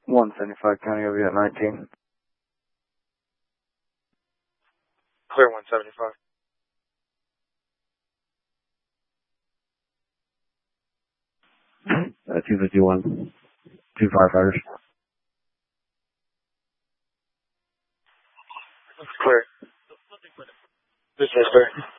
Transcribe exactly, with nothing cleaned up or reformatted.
one seventy-five County, over at nineteen. Clear one seventy-five. Uh, two fifty-one. Two firefighters. Clear. This is clear.